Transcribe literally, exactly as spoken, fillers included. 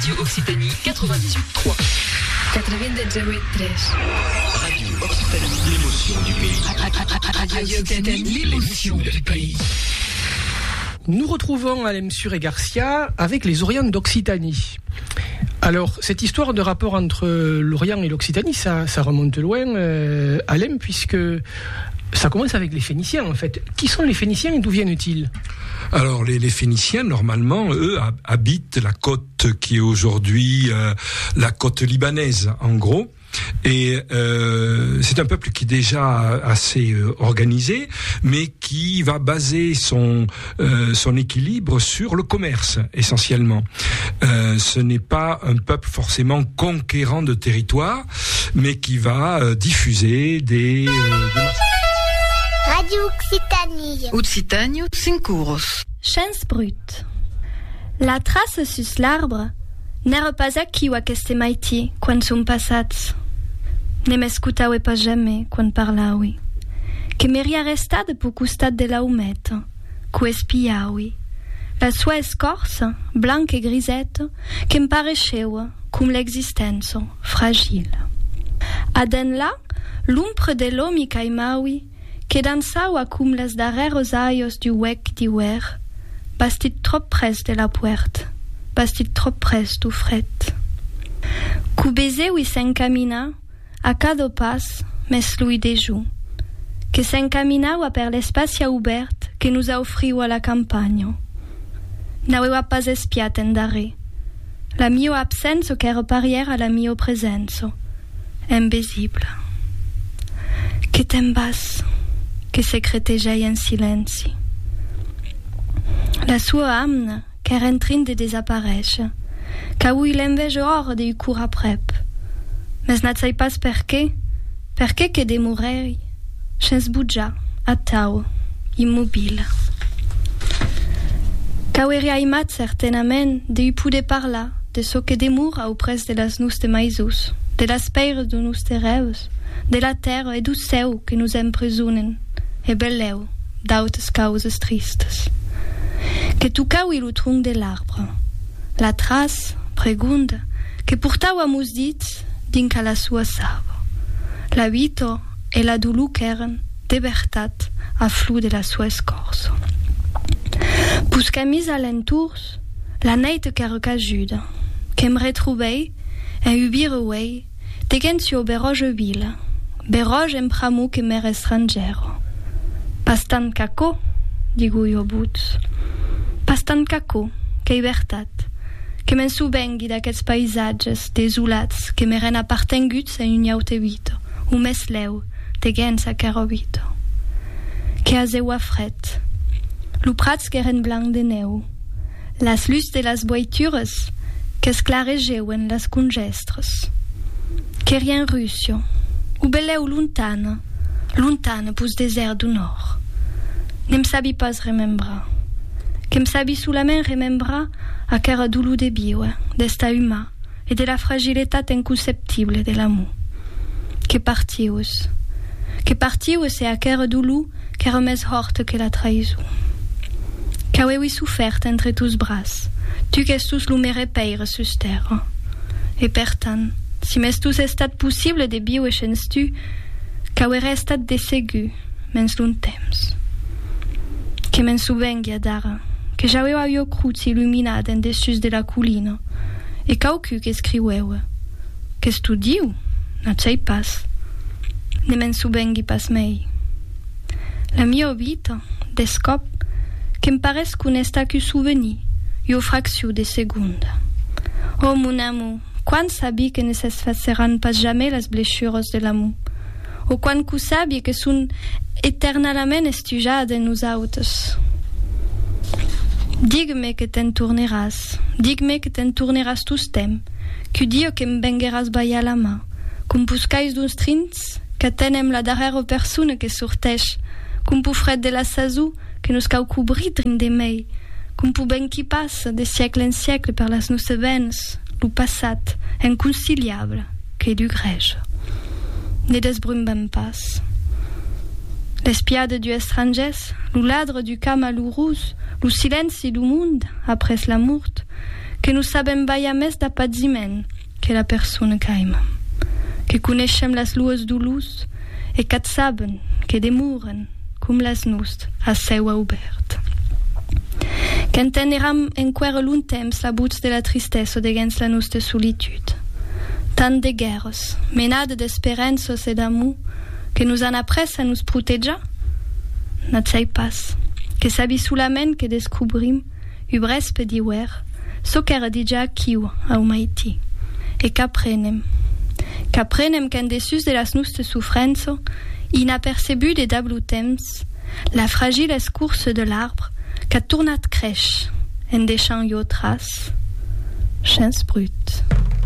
Radio Occitanie quatre-vingt-dix-huit trois. quatre-vingt-dix-huit trois. Radio Occitanie, l'émotion du pays. Radio Occitanie, l'émotion du pays. Nous retrouvons Alain Messure et Garcia avec les Orients d'Occitanie. Alors, cette histoire de rapport entre l'Orient et l'Occitanie, ça, ça remonte loin, euh, Alain, puisque ça commence avec les Phéniciens, en fait. Qui sont les Phéniciens et d'où viennent-ils ? Alors, les, les Phéniciens, normalement, eux, habitent la côte qui est aujourd'hui euh, la côte libanaise, en gros. Et euh, c'est un peuple qui est déjà assez euh, organisé, mais qui va baser son euh, son équilibre sur le commerce essentiellement. Euh, ce n'est pas un peuple forcément conquérant de territoire, mais qui va euh, diffuser des, euh, des Radio Occitanie. Occitanie cinq euros. Chance brute. La trace sus l'arbre n'era pas aquí o aquesta maiti quan som passats. Ne m'escutaue pas jamais quan parlaui. Que m'eria restat po costat de la ometa, qu'ho espiaui. La sua escorça, blanca e griseta, que em parecheua cum l'existenza fragile. Aden là, l'umpre de l'homi caimaui, que dansaua cum les darreros aios du huec d'hiver, bastit trop pres de la puerta, bastit trop pres du fred. Qu'ho beseui s'encamina, a cada pas més lui de ju, que s'encaminava per l'espàcia obert que nos offriu a la campanya. N'aveva pas espiat en darrer. La mia absenza que repariera la mia presenza, invisible. Que te'n vas, que secretejai en silenci. La sua amna, que era en trin de desaparèixer, qu'avui l'enveja hora de cura prep. Mes n'atzai pas per què, per què que demorei, sense butjar, a tau, immobile. Qu'aueri aimat certainament de hi poder parlar de so que demora auprès de las nus de maisus, de las peires de nus de reus, de la terra e du seu que nos empresonen, e belleu d'autes causes tristes. Que tocau il tronc de l'arbre, la trace, pregunda, que portau a mus dits, dinca la sua sava. La vita e la dolor qu'eren de veritat a flu de la sua escorça. Pus camis alentours, la neite que recajuda, que em retrobei en ubire uei, tegencio beroge vila, beroge em pramu que mer estrangero. Pastan caco, digo io buts, pastan caco, que hi veritat, que me'n subengui d'aquests paisatges desolats que m'eren apartenguts en un iaute vita, un mes leu, de gens a caro vita. Que azeua fred, lo prats que eren blanc de neu, las luz de las boitures que esclaregeuen las congestres, que rien rusio, u beleu lontana, lontana pus desert du nord. Nem sabi pas remembrar, que em sabi solament remembrar a cara dolor de viure, d'estar humà e de la fragilitat inconceptible de l'amor. Que partius, que partius e a cara dolor que era més horta que la traïsó. Qu'aueui sofert entre tus bras, tu que estus lo mere peire sus terra. E per tant, si m'estus estat possible de viure sens tu, qu'auere estat de segur mens l'un temps. Que me'n subengui d'ara, que j'aveva io cruz illuminat en dessus de la colina, e caucu que escriueu. Qu'es tu diu? N'atzei pas. Ne me'n subengui pas mei. La mia vita, descop, que em pareix qu'un estacu souvenir, io fracció de segunda. Oh, mon amour, quan sabi que ne s'esfaceran pas jamais les blessures de l'amour, o quan cu sabi que són eternalament estujades en nosaltres. Digue-me que te'n tornaràs, digue-me que te'n tornaràs tus temps, que dia que em vengueràs ballar la mà, com buscais d'uns trins que tenem la darrera persona que sorteix, com pu fred de la sazú que nos cau cobrir drin de mei, com pu ben qui passa de siècle en siècle per les nostres venes, lo passat inconciliable que du greix. Ne desbrumbem pas. L'espiade du estrangès, lo ladre du camp malheureux, lo silenci du monde après la mort, che nu sabem baia mes da paziment che la persona caima, che conescem las luas dulus e cat saben che demuren cum las nust a seua ubert. Che enteneram en quer lun temps la buts de la tristessa de gens la nusta solitude. Tant de guerres, menade d'esperanzas e d'amour, che nus han apres a nus proteja? Not sei pas, che sabi sulament che descubrim, ubres pe diuer, so qu'era digia chiu a umaiti, e qu'aprenem. Qu'aprenem qu'en dessus de las nuste souffrenzo, inapercebu de dablu temps, la fragile escourse de l'arbre, qu'a tournat crèche, en deixant yo trace, chens brut.